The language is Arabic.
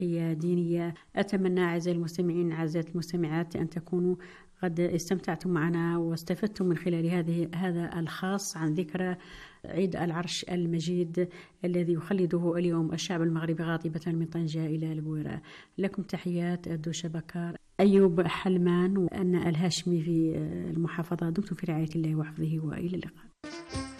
هي دينية. أتمنى أعزائي المستمعين أعزائي المستمعات أن تكونوا قد استمتعتم معنا واستفدتم من خلال هذا الخاص عن ذكرى عيد العرش المجيد الذي يخلده اليوم الشعب المغربي غاضبة من طنجة إلى البويرة. لكم تحيات دوشة بكار، أيوب حلمان وأن الهاشمي في المحافظة. دمتم في رعاية الله وحفظه وإلى اللقاء.